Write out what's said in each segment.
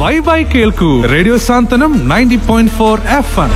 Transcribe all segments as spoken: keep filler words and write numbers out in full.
വൈബായി കേൾക്കൂ റേഡിയോ സാന്ത്വനം ninety point four F M.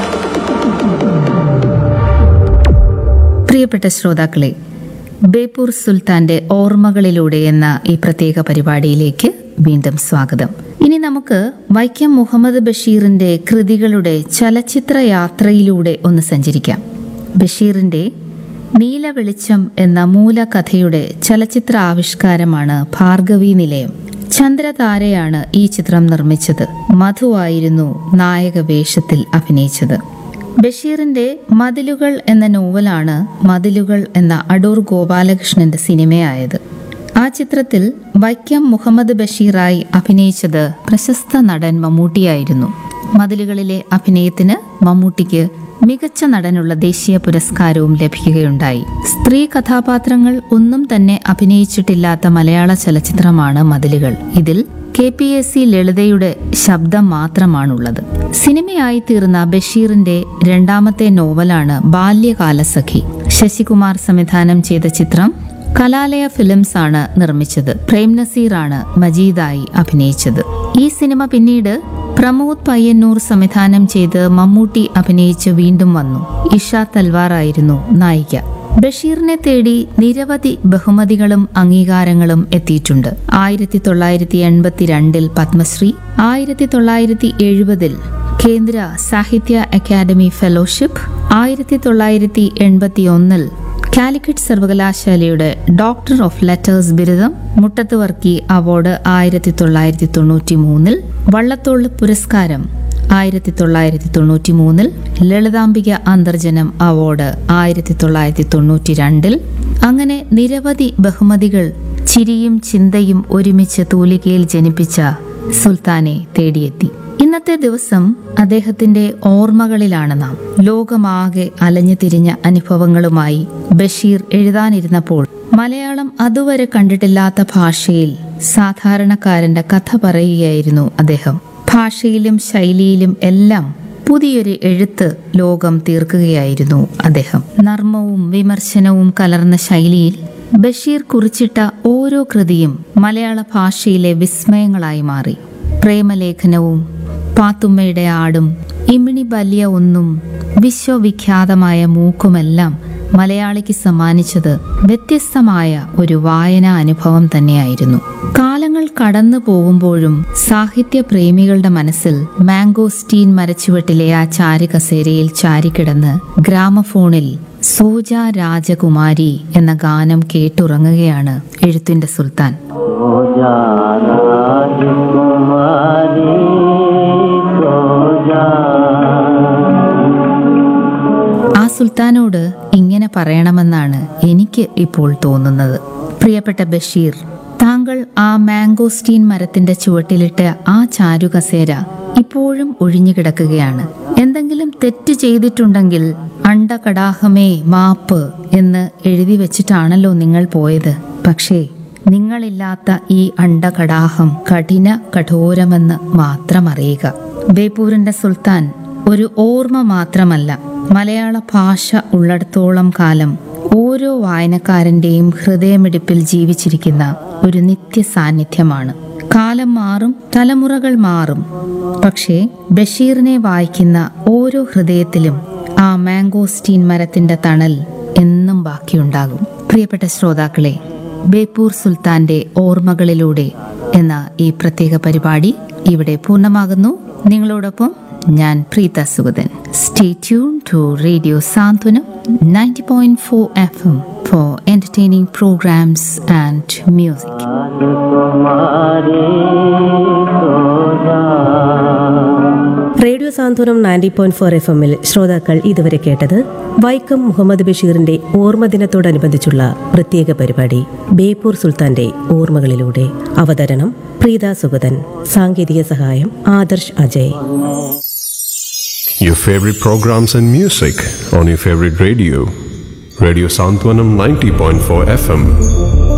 പ്രിയപ്പെട്ട ശ്രോതാക്കളെ, ബേപ്പൂർ സുൽത്താന്റെ ഓർമ്മകളിലൂടെ എന്ന ഈ പ്രത്യേക പരിപാടിയിലേക്ക് വീണ്ടും സ്വാഗതം. ഇനി നമുക്ക് വൈക്കം മുഹമ്മദ് ബഷീറിന്റെ കൃതികളുടെ ചലച്ചിത്ര യാത്രയിലൂടെ ഒന്ന് സഞ്ചരിക്കാം. ബഷീറിന്റെ നീലവെളിച്ചം എന്ന മൂലകഥയുടെ ചലച്ചിത്ര ആവിഷ്കാരമാണ് ഭാർഗവി നിലയം. ചന്ദ്രതാരയാണ് ഈ ചിത്രം നിർമ്മിച്ചത്. മധുവായിരുന്നു നായക വേഷത്തിൽ അഭിനയിച്ചത്. ബഷീറിന്റെ മതിലുകൾ എന്ന നോവലാണ് മതിലുകൾ എന്ന അടൂർ ഗോപാലകൃഷ്ണന്റെ സിനിമയായത്. ആ ചിത്രത്തിൽ വൈക്കം മുഹമ്മദ് ബഷീറായി അഭിനയിച്ചത് പ്രശസ്ത നടൻ മമ്മൂട്ടിയായിരുന്നു. മതിലുകളിലെ അഭിനയത്തിന് മമ്മൂട്ടിക്ക് മികച്ച നടനുള്ള ദേശീയ പുരസ്കാരവും ലഭിക്കുകയുണ്ടായി. സ്ത്രീ കഥാപാത്രങ്ങൾ ഒന്നും തന്നെ അഭിനയിച്ചിട്ടില്ലാത്ത മലയാള ചലച്ചിത്രമാണ് മതിലുകൾ. ഇതിൽ കെ പി എസ് സി ലളിതയുടെ ശബ്ദം മാത്രമാണുള്ളത്. സിനിമയായി തീർന്ന ബഷീറിന്റെ രണ്ടാമത്തെ നോവലാണ് ബാല്യകാലസഖി. ശശികുമാർ സംവിധാനം ചെയ്ത ചിത്രം കലാലയ ഫിലിംസ് ആണ് നിർമ്മിച്ചത്. പ്രേം നസീറാണ് മജീദായി അഭിനയിച്ചത്. ഈ സിനിമ പിന്നീട് പ്രമോദ് പയ്യന്നൂർ സംവിധാനം ചെയ്ത് മമ്മൂട്ടി അഭിനയിച്ച് വീണ്ടും വന്നു. ഇഷ തൽവാർ ആയിരുന്നു നായിക. ബഷീറിനെ തേടി നിരവധി ബഹുമതികളും അംഗീകാരങ്ങളും എത്തിയിട്ടുണ്ട്. ആയിരത്തി തൊള്ളായിരത്തി എൺപത്തിരണ്ടിൽ പത്മശ്രീ, ആയിരത്തി തൊള്ളായിരത്തി എഴുപതിൽ കേന്ദ്ര സാഹിത്യ അക്കാദമി ഫെലോഷിപ്പ്, ആയിരത്തി തൊള്ളായിരത്തി എൺപത്തി ഒന്നിൽ കാലിക്കറ്റ് സർവകലാശാലയുടെ ഡോക്ടർ ഓഫ് ലെറ്റേഴ്സ് ബിരുദം, മുട്ടത്ത് വർക്കി അവാർഡ് ആയിരത്തി തൊള്ളായിരത്തി തൊണ്ണൂറ്റി മൂന്നിൽ, വള്ളത്തോൾ പുരസ്കാരം ആയിരത്തി തൊള്ളായിരത്തി തൊണ്ണൂറ്റി മൂന്നിൽ, ലളിതാംബിക അന്തർജനം അവാർഡ് ആയിരത്തി തൊള്ളായിരത്തി തൊണ്ണൂറ്റി രണ്ടിൽ. അങ്ങനെ നിരവധി ബഹുമതികൾ ചിരിയും ചിന്തയും ഒരുമിച്ച് തൂലികയിൽ ജനിപ്പിച്ച സുൽത്താനെ തേടിയെത്തി. ഇന്നത്തെ ദിവസം അദ്ദേഹത്തിന്റെ ഓർമ്മകളിലാണ് നാം. ലോകമാകെ അലഞ്ഞു തിരിഞ്ഞ അനുഭവങ്ങളുമായി ബഷീർ എഴുതാനിരുന്നപ്പോൾ മലയാളം അതുവരെ കണ്ടിട്ടില്ലാത്ത ഭാഷയിൽ സാധാരണക്കാരന്റെ കഥ പറയുകയായിരുന്നു അദ്ദേഹം. ഭാഷയിലും ശൈലിയിലും എല്ലാം പുതിയൊരു എഴുത്ത് ലോകം തീർക്കുകയായിരുന്നു അദ്ദേഹം. നർമ്മവും വിമർശനവും കലർന്ന ശൈലിയിൽ ബഷീർ കുറിച്ചിട്ട ഓരോ കൃതിയും മലയാള ഭാഷയിലെ വിസ്മയങ്ങളായി മാറി. പ്രേമലേഖനവും പാത്തുമ്മയുടെ ആടും ഇമിണി ബല്യ ഒന്നും വിശ്വവിഖ്യാതമായ മൂക്കുമെല്ലാം മലയാളിക്ക് സമ്മാനിച്ചത് വ്യത്യസ്തമായ ഒരു വായനാ അനുഭവം തന്നെയായിരുന്നു. കാലങ്ങൾ കടന്നു പോകുമ്പോഴും സാഹിത്യ പ്രേമികളുടെ മനസ്സിൽ മാംഗോസ്റ്റീൻ മരച്ചുവട്ടിലെ ആ ചാരുകസേരയിൽ ചാരിക്കിടന്ന് ഗ്രാമഫോണിൽ സോജ രാജകുമാരി എന്ന ഗാനം കേട്ടുറങ്ങുകയാണ് എഴുത്തിന്റെ സുൽത്താൻ. ആ സുൽത്താനോട് ഇങ്ങനെ പറയണമെന്നാണ് എനിക്ക് ഇപ്പോൾ തോന്നുന്നത്. പ്രിയപ്പെട്ട ബഷീർ, താങ്കൾ ആ മാംഗോസ്റ്റീൻ മരത്തിന്റെ ചുവട്ടിലിട്ട ആ ചാരുകസേര ഇപ്പോഴും ഒഴിഞ്ഞുകിടക്കുകയാണ്. എന്തെങ്കിലും തെറ്റ് ചെയ്തിട്ടുണ്ടെങ്കിൽ അണ്ടകടാഹമേ മാപ്പ് എന്ന് എഴുതി വെച്ചിട്ടാണല്ലോ നിങ്ങൾ പോയത്. പക്ഷേ നിങ്ങളില്ലാത്ത ഈ അണ്ടകടാഹം കഠിന കഠോരമെന്ന് മാത്രം അറിയുക. ബേപ്പൂരിന്റെ സുൽത്താൻ ഒരു ഓർമ്മ മാത്രമല്ല, മലയാള ഭാഷ ഉള്ളിടത്തോളം കാലം ഓരോ വായനക്കാരന്റെയും ഹൃദയമിടിപ്പിൽ ജീവിച്ചിരിക്കുന്ന ഒരു നിത്യ സാന്നിധ്യമാണ്. കാലം മാറും, തലമുറകൾ മാറും, പക്ഷേ ബഷീറിനെ വായിക്കുന്ന ഓരോ ഹൃദയത്തിലും ആ മാംഗോസ്റ്റീൻ മരത്തിന്റെ തണൽ എന്നും ബാക്കിയുണ്ടാകും. പ്രിയപ്പെട്ട ശ്രോതാക്കളെ, ബേപ്പൂർ സുൽത്താന്റെ ഓർമ്മകളിലൂടെ എന്ന ഈ പ്രത്യേക പരിപാടി ഇവിടെ പൂർണ്ണമാകുന്നു. നിങ്ങളോടൊപ്പം ഞാൻ Preetha Sugathan. Stay tune to radio Santhwanam ninety point four F M for entertaining programs and music. Radio Santhwanam ninety point four F എമ്മിൽ ശ്രോതാക്കൾ ഇതുവരെ കേട്ടത് വൈക്കം മുഹമ്മദ് ബഷീറിന്റെ ഓർമ്മദിനത്തോടനുബന്ധിച്ചുള്ള പ്രത്യേക പരിപാടി ബേപ്പൂർ സുൽത്താന്റെ ഓർമ്മകളിലൂടെ. അവതരണം പ്രീത സുഗതൻ. സാങ്കേതിക സഹായം Adarsh Ajay. Your favorite programs and music on your favorite radio. Radio Santwanam ninety point four F M.